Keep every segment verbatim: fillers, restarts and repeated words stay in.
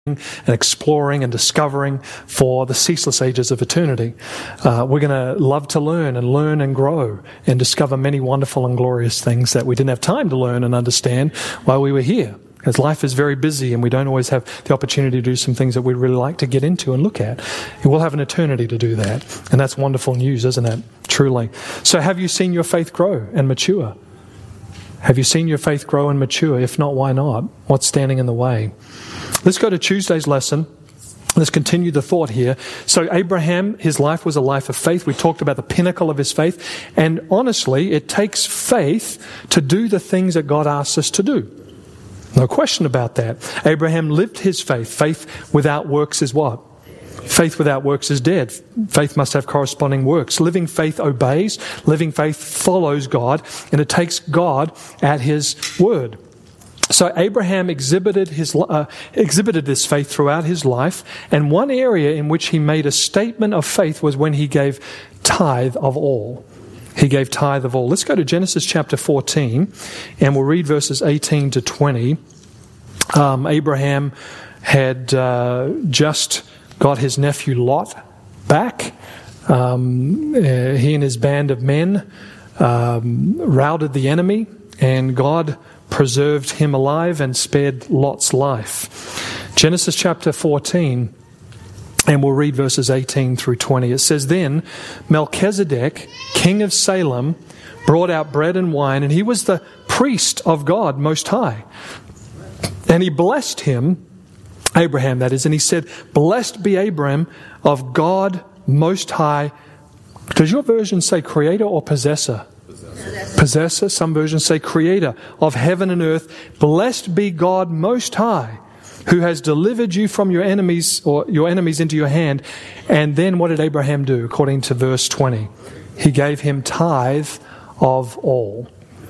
and exploring and discovering for the ceaseless ages of eternity. Uh, we're going to love to learn and learn and grow and discover many wonderful and glorious things that we didn't have time to learn and understand while we were here. Because life is very busy and we don't always have the opportunity to do some things that we'd really like to get into and look at. And we'll have an eternity to do that. And that's wonderful news, isn't it? Truly. So have you seen your faith grow and mature? Have you seen your faith grow and mature? If not, why not? What's standing in the way? Let's go to Tuesday's lesson. Let's continue the thought here. So Abraham, his life was a life of faith. We talked about the pinnacle of his faith. And honestly, it takes faith to do the things that God asks us to do. No question about that. Abraham lived his faith. Faith without works is what? Faith without works is dead. Faith must have corresponding works. Living faith obeys. Living faith follows God. And it takes God at his word. So Abraham exhibited his uh, exhibited this faith throughout his life, and one area in which he made a statement of faith was when he gave tithe of all. He gave tithe of all. Let's go to Genesis chapter fourteen, and we'll read verses eighteen to twenty. Um, Abraham had uh, just got his nephew Lot back. Um, uh, he and his band of men um, routed the enemy, and God preserved him alive and spared Lot's life. Genesis chapter fourteen, and we'll read verses eighteen through twenty. It says, "Then Melchizedek, king of Salem, brought out bread and wine, and he was the priest of God Most High. And he blessed him," Abraham that is, "and he said, 'Blessed be Abraham of God Most High.'" Does your version say creator or possessor? Possessor. Some versions say creator of heaven and earth. "Blessed be God Most High, who has delivered you from your enemies, or your enemies into your hand." And then what did Abraham do? According to verse twenty, he gave him tithe of all.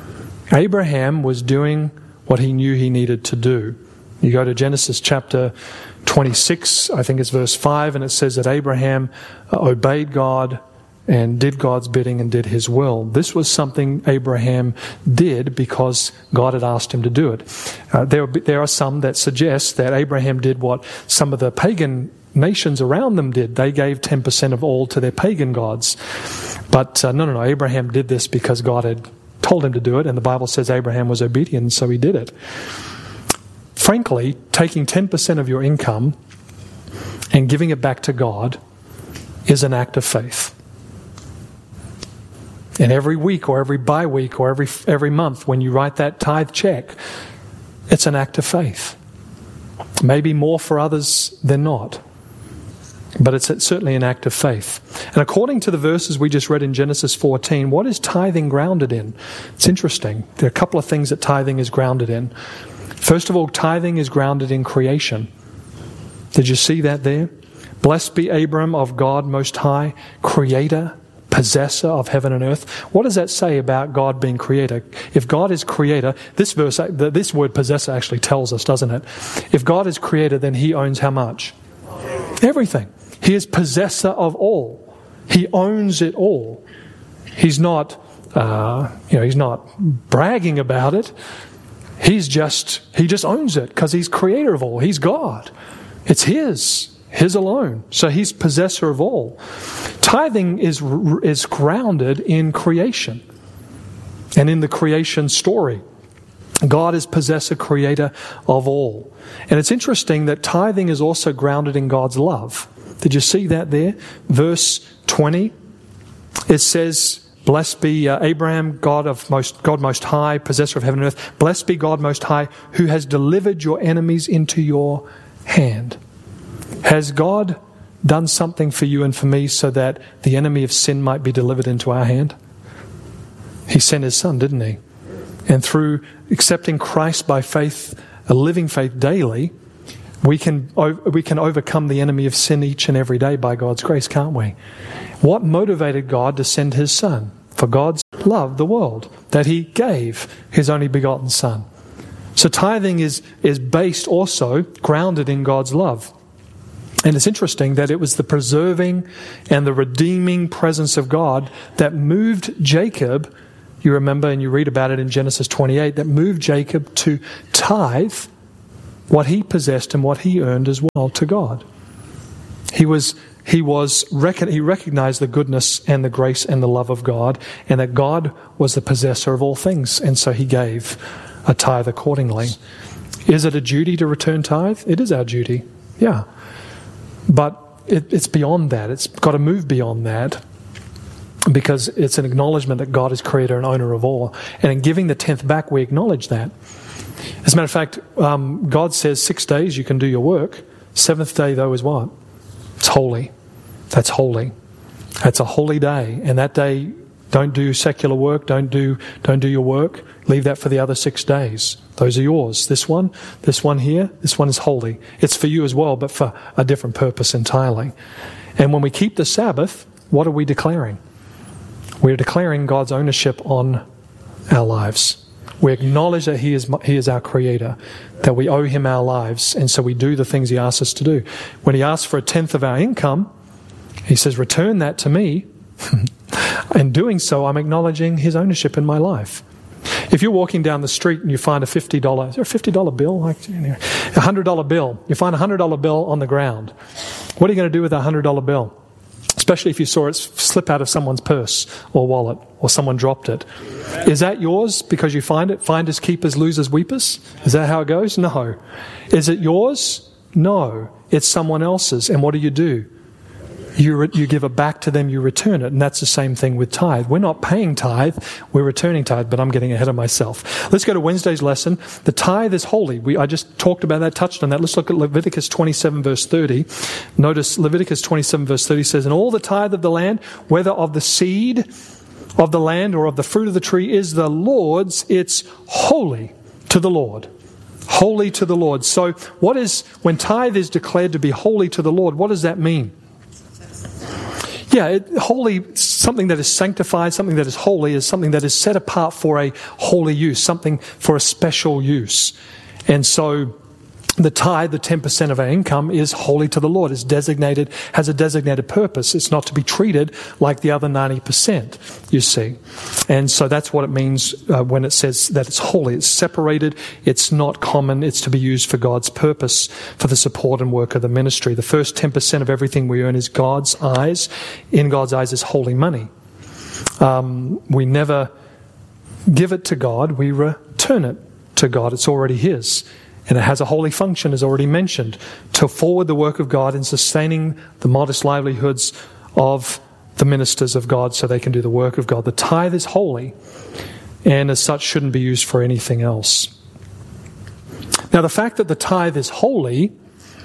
Abraham was doing what he knew he needed to do. You go to Genesis chapter twenty-six, I think it's verse five, and it says that Abraham obeyed God and did God's bidding and did his will. This was something Abraham did because God had asked him to do it. Uh, there, there are some that suggest that Abraham did what some of the pagan nations around them did. They gave ten percent of all to their pagan gods. But uh, no, no, no. Abraham did this because God had told him to do it, and the Bible says Abraham was obedient, so he did it. Frankly, taking ten percent of your income and giving it back to God is an act of faith. And every week or every bi-week or every every month when you write that tithe check, it's an act of faith. Maybe more for others than not. But it's certainly an act of faith. And according to the verses we just read in Genesis fourteen, what is tithing grounded in? It's interesting. There are a couple of things that tithing is grounded in. First of all, tithing is grounded in creation. Did you see that there? "Blessed be Abram of God Most High, creator, possessor of heaven and earth." What does that say about God being creator? If God is creator, this verse, this word possessor actually tells us, doesn't it? If God is creator, then he owns how much? Everything. He is possessor of all. He owns it all. He's not, uh, you know, he's not bragging about it. He's just, he just owns it because he's creator of all. He's God. It's his. His alone. So he's possessor of all. Tithing is is grounded in creation and in the creation story. God is possessor, creator of all. And it's interesting that tithing is also grounded in God's love. Did you see that there? Verse twenty, it says, "Blessed be uh, Abraham, God of most God Most High, possessor of heaven and earth. Blessed be God Most High, who has delivered your enemies into your hand." Has God done something for you and for me so that the enemy of sin might be delivered into our hand? He sent his son, didn't he? And through accepting Christ by faith, a living faith daily, we can we can overcome the enemy of sin each and every day by God's grace, can't we? What motivated God to send his son? For God loved the world, that he gave his only begotten son. So tithing is, is based also, grounded in God's love. And it's interesting that it was the preserving and the redeeming presence of God that moved Jacob, you remember and you read about it in Genesis twenty-eight, that moved Jacob to tithe what he possessed and what he earned as well to God. He was he was he recognized the goodness and the grace and the love of God, and that God was the possessor of all things, and so he gave a tithe accordingly. Is it a duty to return tithe? It is our duty, yeah. But it, it's beyond that. It's got to move beyond that, because it's an acknowledgement that God is creator and owner of all. And in giving the tenth back, we acknowledge that. As a matter of fact, um, God says six days you can do your work. Seventh day, though, is what? It's holy. That's holy. That's a holy day. And that day, don't do secular work. Don't do don't do your work. Leave that for the other six days. Those are yours. This one, this one here, this one is holy. It's for you as well, but for a different purpose entirely. And when we keep the Sabbath, what are we declaring? We're declaring God's ownership on our lives. We acknowledge that He is He is our Creator, that we owe Him our lives, and so we do the things He asks us to do. When He asks for a tenth of our income, He says, return that to me. In doing so, I'm acknowledging His ownership in my life. If you're walking down the street and you find a fifty dollars, is there a fifty dollars bill? Like, a one hundred dollars bill. You find a one hundred dollars bill on the ground. What are you going to do with that one hundred dollars bill? Especially if you saw it slip out of someone's purse or wallet, or someone dropped it. Is that yours because you find it? Finders, keepers, losers, weepers? Is that how it goes? No. Is it yours? No. It's someone else's. And what do you do? You re- you give it back to them, you return it. And that's the same thing with tithe. We're not paying tithe, we're returning tithe, but I'm getting ahead of myself. Let's go to Wednesday's lesson. The tithe is holy. We, I just talked about that, touched on that. Let's look at Leviticus twenty-seven verse thirty. Notice Leviticus twenty-seven verse thirty says, and all the tithe of the land, whether of the seed of the land or of the fruit of the tree, is the Lord's. It's holy to the Lord. Holy to the Lord. So what is, when tithe is declared to be holy to the Lord, what does that mean? Yeah, it, holy, something that is sanctified, something that is holy, is something that is set apart for a holy use, something for a special use. And so the tithe, the ten percent of our income, is holy to the Lord. It's designated, has a designated purpose. It's not to be treated like the other ninety percent, you see. And so that's what it means uh, when it says that it's holy. It's separated. It's not common. It's to be used for God's purpose, for the support and work of the ministry. The first ten percent of everything we earn is God's eyes. In God's eyes is holy money. Um, we never give it to God. We return it to God. It's already His. And it has a holy function, as already mentioned, to forward the work of God in sustaining the modest livelihoods of the ministers of God so they can do the work of God. The tithe is holy, and as such shouldn't be used for anything else. Now, the fact that the tithe is holy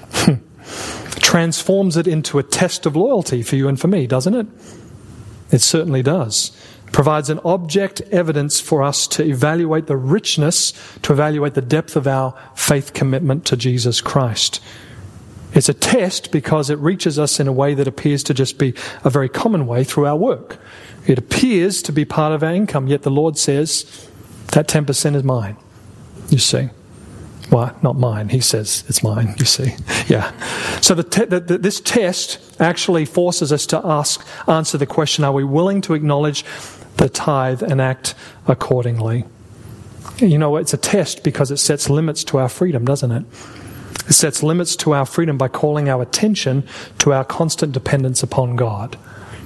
transforms it into a test of loyalty for you and for me, doesn't it? It certainly does. Provides an object evidence for us to evaluate the richness, to evaluate the depth of our faith commitment to Jesus Christ. It's a test because it reaches us in a way that appears to just be a very common way through our work. It appears to be part of our income, yet the Lord says, that ten percent is mine, you see. Well, not mine. He says it's mine, you see. Yeah. So the te- the, the, this test actually forces us to ask, answer the question, are we willing to acknowledge the tithe and act accordingly? You know, it's a test because it sets limits to our freedom, doesn't it? It sets limits to our freedom by calling our attention to our constant dependence upon God.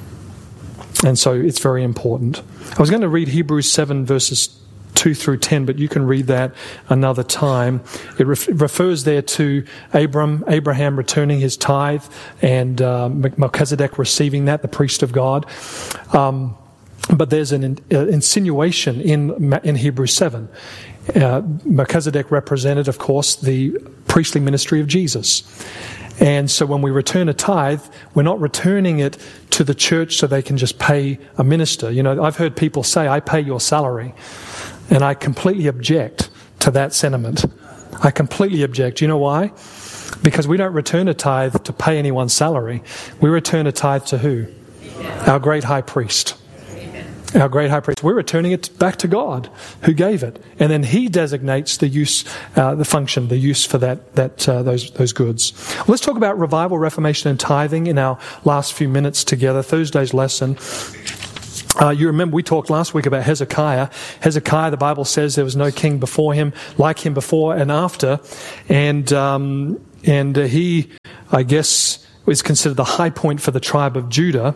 And so it's very important. I was going to read Hebrews seven verses two through ten, but you can read that another time. It ref- refers there to Abram, Abraham returning his tithe, and uh, Melchizedek receiving that, the priest of God. Um, but there's an in, uh, insinuation in in Hebrews seven. Uh, Melchizedek represented, of course, the priestly ministry of Jesus. And so when we return a tithe, we're not returning it to the church so they can just pay a minister. You know, I've heard people say, I pay your salary. And I completely object to that sentiment. I completely object. You know why? Because we don't return a tithe to pay anyone's salary. We return a tithe to who? Our great high priest. Our great high priest. We're returning it back to God, who gave it, and then He designates the use, uh, the function, the use for that, that uh, those those goods. Well, let's talk about revival, reformation, and tithing in our last few minutes together. Thursday's lesson. Uh, you remember we talked last week about Hezekiah. Hezekiah, the Bible says there was no king before him, like him before and after. And um, and uh, he, I guess, was considered the high point for the tribe of Judah.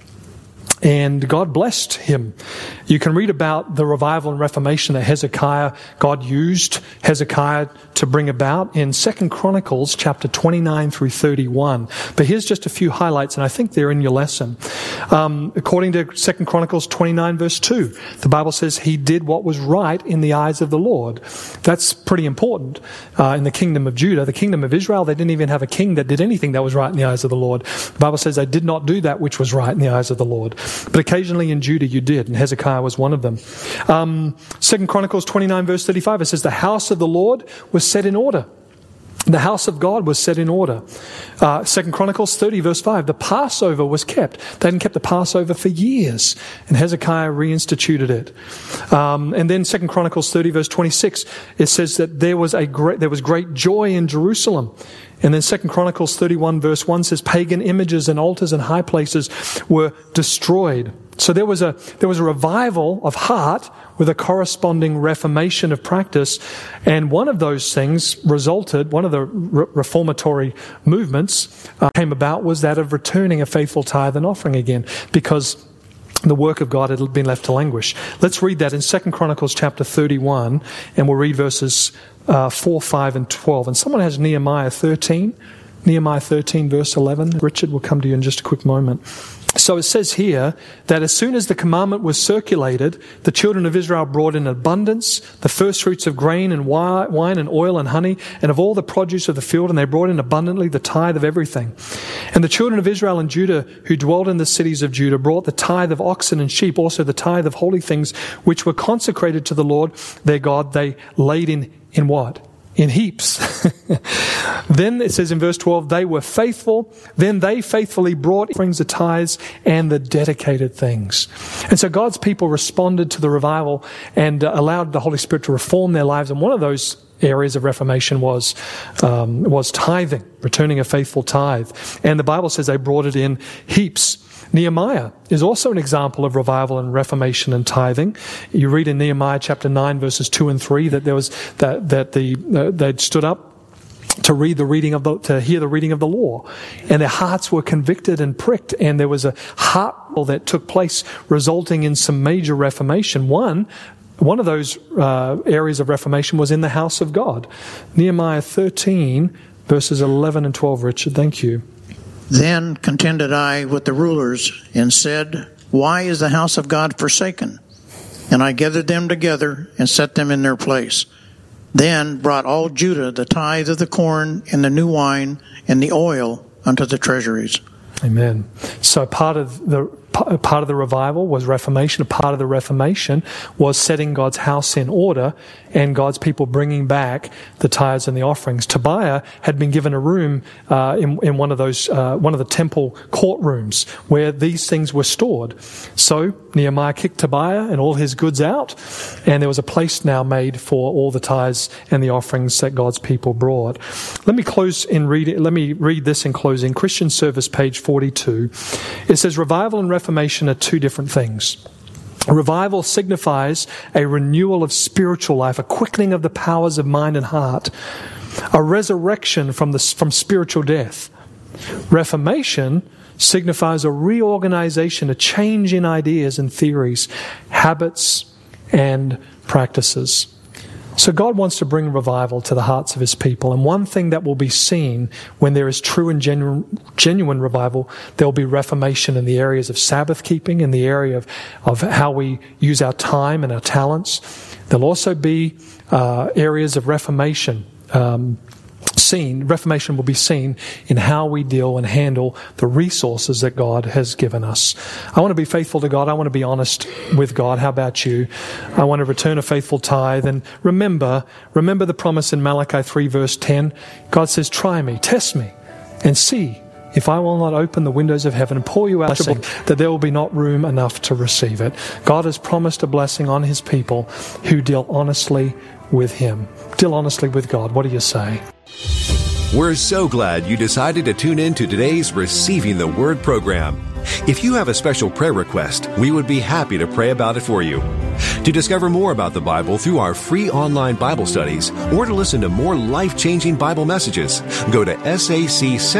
And God blessed him. You can read about the revival and reformation that Hezekiah, God used Hezekiah to bring about in Second Chronicles chapter twenty-nine through thirty-one. But here's just a few highlights, and I think they're in your lesson. Um, according to Second Chronicles twenty-nine verse two, the Bible says he did what was right in the eyes of the Lord. That's pretty important uh, in the kingdom of Judah. The kingdom of Israel, they didn't even have a king that did anything that was right in the eyes of the Lord. The Bible says they did not do that which was right in the eyes of the Lord. But occasionally in Judah you did, and Hezekiah was one of them. Um, Second Chronicles twenty-nine verse thirty-five, it says the house of the Lord was set in order. The house of God was set in order. Uh, Second Chronicles thirty verse five, the Passover was kept. They hadn't kept the Passover for years, and Hezekiah reinstituted it. Um, and then Second Chronicles thirty verse twenty-six, it says that there was a great, there was great joy in Jerusalem. And then Second Chronicles thirty-one verse one says pagan images and altars and high places were destroyed. So there was a there was a revival of heart with a corresponding reformation of practice. And one of those things resulted, one of the re- reformatory movements uh, came about was that of returning a faithful tithe and offering again, because the work of God had been left to languish. Let's read that in Second Chronicles chapter thirty-one, and we'll read verses uh, four, five, and twelve. And someone has Nehemiah thirteen. Nehemiah thirteen, verse eleven. Richard will come to you in just a quick moment. So it says here that as soon as the commandment was circulated, the children of Israel brought in abundance, the first fruits of grain and wine and oil and honey, and of all the produce of the field, and they brought in abundantly the tithe of everything. And the children of Israel and Judah, who dwelled in the cities of Judah, brought the tithe of oxen and sheep, also the tithe of holy things, which were consecrated to the Lord their God. They laid in, in what? In heaps. Then it says in verse twelve, they were faithful. Then they faithfully brought offerings, the tithes, and the dedicated things. And so God's people responded to the revival and uh, allowed the Holy Spirit to reform their lives. And one of those areas of reformation was um, was tithing, returning a faithful tithe. And the Bible says they brought it in heaps. Nehemiah is also an example of revival and reformation and tithing. You read in Nehemiah chapter nine verses two and three that there was that that the uh, they'd stood up to read the reading of the to hear the reading of the law, and their hearts were convicted and pricked, and there was a heart that took place, resulting in some major reformation. One one of those uh, areas of reformation was in the house of God. Nehemiah thirteen verses eleven and twelve. Richard, thank you. Then contended I with the rulers and said, why is the house of God forsaken? And I gathered them together and set them in their place. Then brought all Judah the tithe of the corn and the new wine and the oil unto the treasuries. Amen. So part of the part of the revival was reformation. A part of the reformation was setting God's house in order and God's people bringing back the tithes and the offerings. Tobiah had been given a room uh, in, in one of those, uh, one of the temple courtrooms where these things were stored. So Nehemiah kicked Tobiah and all his goods out, and there was a place now made for all the tithes and the offerings that God's people brought. Let me close in reading. Let me read this in closing. Christian Service, page forty-two. It says, revival and reformation are two different things. A revival signifies a renewal of spiritual life, a quickening of the powers of mind and heart, a resurrection from the from spiritual death. Reformation signifies a reorganization, a change in ideas and theories, habits and practices. So God wants to bring revival to the hearts of His people. And one thing that will be seen when there is true and genuine, genuine revival, there will be reformation in the areas of Sabbath keeping, in the area of, of how we use our time and our talents. There'll also be uh, areas of reformation um, seen. Reformation will be seen in how we deal and handle the resources that God has given us. I want to be faithful to God. I want to be honest with God. How about you? I want to return a faithful tithe. And remember, remember the promise in Malachi three verse ten. God says, try me, test me, and see if I will not open the windows of heaven and pour you out a blessing, that there will be not room enough to receive it. God has promised a blessing on His people who deal honestly with Him. Deal honestly with God. What do you say? We're so glad you decided to tune in to today's Receiving the Word program. If you have a special prayer request, we would be happy to pray about it for you. To discover more about the Bible through our free online Bible studies or to listen to more life-changing Bible messages, go to S A C